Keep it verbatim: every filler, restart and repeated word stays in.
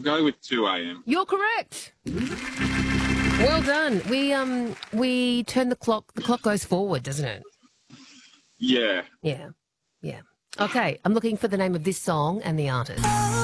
Go with two a.m. You're correct. Well done. We um we turn the clock. The clock goes forward, doesn't it? Yeah. Yeah. Yeah. Okay. I'm looking for the name of this song and the artist.